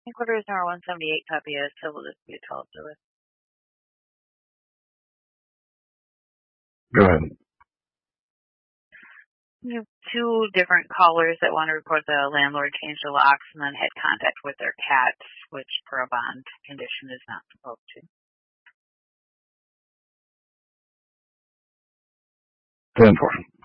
Quarters number 178, copy a civil dispute call service. Go ahead. You have two different callers that want to report the landlord changed the locks and then had contact with their cats, which per a bond condition is not supposed to. 10-4.